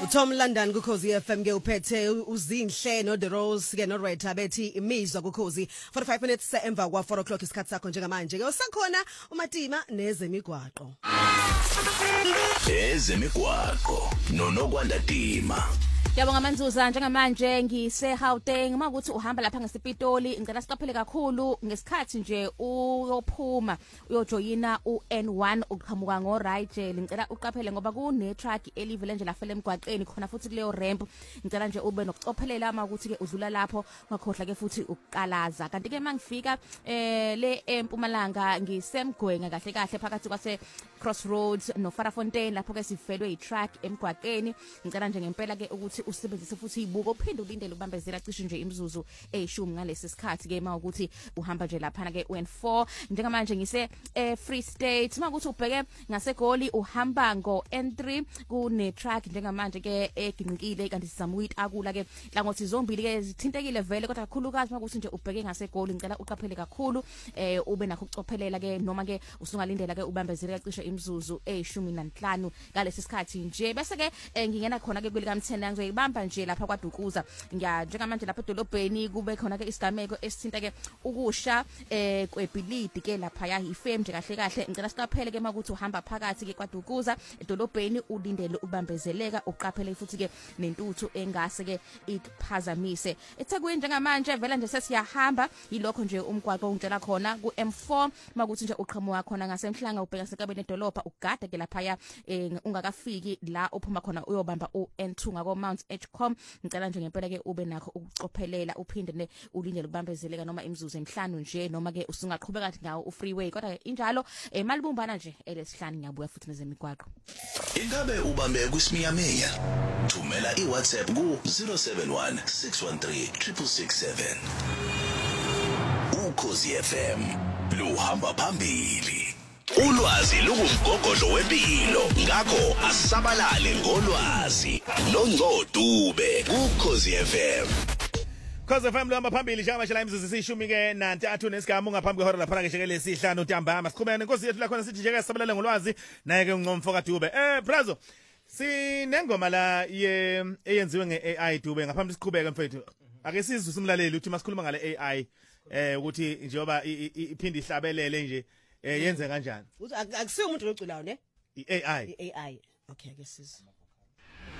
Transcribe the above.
Tom London kuKhosi FM ke uphethe uzinhle no The Rose ke no Reta bethi imizwa kuKhosi 45 minutes emva kwa 4 o'clock isikhathi sakho njengamanje ke usakhona uMatima nezemigwaqo noNokwanda Dima. Yabonga Manzuza njengamanje ngise-Gauteng makuthi uhamba lapha ngeSipitoli ngicela siqaphele kakhulu ngesikhathi nje uyophuma uyojoyina uN1 uqhamuka ngoRigel ngicela uqaphele ngoba kune truck elivele nje lafela emgwaqeni khona futhi kuleyo ramp ngicela nje ube nokucophelela makuthi ke udlula lapho ngakhohla ke futhi ukuqalaza kanti ke mangifika le eMpumalanga ngisemgwenga kahle kahle phakathi kwase Crossroads no Farafontein lapho ke sifelwe iTruck emgwaqeni ngicela nje ngempela ke ukuthi usebenzise futhi ibuko uphinde ulindele ubambezela cishe nje imizuzu eyishumi ngalesi sikhathi ke mawukuthi uhamba nje lapha ke N4 njengamanje ngise Free State makuthi ubheke ngaseGoli uhamba ngo N3 kune truck njengamanje ke eginqikile kanti sizamuyita akula ke langothi zombili ke zithintekile vele kodwa kakhulukazi makuthi nje ubheke ngaseGoli ngicela uqaphele kakhulu ube nakho ukucophelela ke noma ke usungalindela ke ubambezela cishe imizuzu eyishumi nanhlanu ngalesi sikhathi nje bese ke ngingena khona ke kulika Mthenda ngizoyibamba nje lapha kwaDukuza njengamanje lapha edolobheni kube khona ke isigameko esithinta ke ukusha kwebhilidi ke lapha ya ifem nje kahle kahle ngicela siqaphele ke makuthi uhamba phakathi ke kwaDukuza edolobheni ulindele ubambezeleka uqaphele futhi ke nentuthu engase ke ikuphazamise eThekwini njengamanje vela nje sesiyahamba yilokho nje umgwaqo ungitshela khona ku M4 makuthi nje uqhamuka khona ngasemhlanga ubheka sekabeni edolopha ugada ke lapha ya ungakafiki la uphuma khona uyobamba uN2 ngako Mount Edgecombe ngicela nje ngempela ke ube nakho ukucophelela uphinde ne ulindele ubambezeleka noma imizuzu emihlanu nje noma ke usungaqhubeka ngawo ufreeway kodwa ke injalo malibumbana nje elesihlanu ngiyabuya futhi nezemigwaqo. Ingabe ubambe kuSmiyamiya? Thumela iWhatsApp ku 071 613 667. Ukhosi FM luhamba phambili. Ulwazi lungumgogodlo wempilo ngakho asabalale ngolwazi noNgcodube kuKhosi FM. Khosi FM luhamba phambili njengamanje la imizuzu isishumi ke nantathu nesigaba ungaphambi kwehora lapha ke shekele sihlanu ntambama siqhubene Nkosi yethu la khona sithi nje ke sabalale ngolwazi naye ke uNcomfo kaDube Brazo sinengoma la eyenziwe ngeAI Dube ngaphambi siqhubeke mfethu ake sizwe simlaleli uthi masikhuluma ngale AI ukuthi njengoba iphindi ihlabelele nje yenze kanjani akusiyo umuntu loculayo ne iAI iAI okay ke sizwe